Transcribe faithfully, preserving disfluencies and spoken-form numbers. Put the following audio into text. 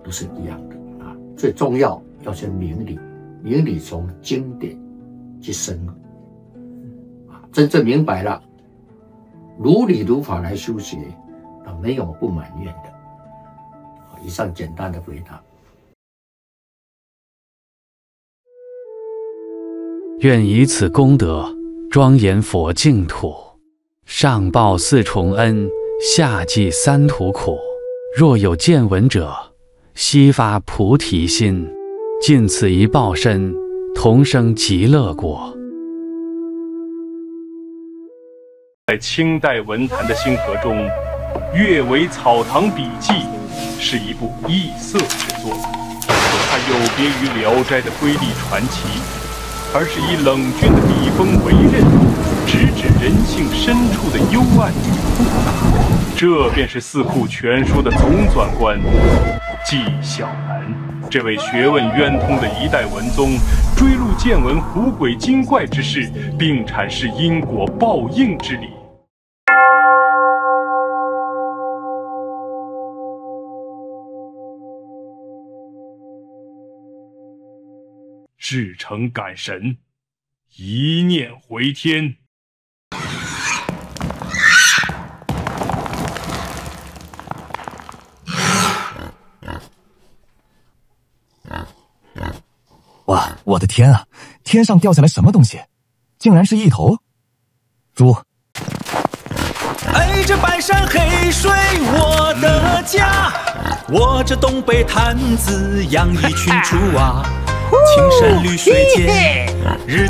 都是一样的啊。最重要要先明理，明理从经典去深入啊，真正明白了，如理如法来修学，啊，没有不满愿的。以上简单的回答。 愿以此功德庄严佛净土，上报四重恩，下济三途苦。若有见闻者，悉发菩提心，尽此一报身，同生极乐国。 在清代文坛的星河中，《阅微草堂笔记》是一部异色之作，它有别于《聊斋》的瑰丽传奇，而是以冷峻的笔锋为刃，直指人性深处的幽暗与苦恼。这便是《四库全书》的总纂官纪晓岚。这位学问渊通的一代文宗，追录见闻狐鬼精怪之事，并阐释因果报应之理。至诚感神，一念回天。 哇，我的天啊！天上掉下来什么东西？竟然是一头猪！ 哎，这白山黑水我的家，我这东北坛子养一群猪啊，青山绿水间，日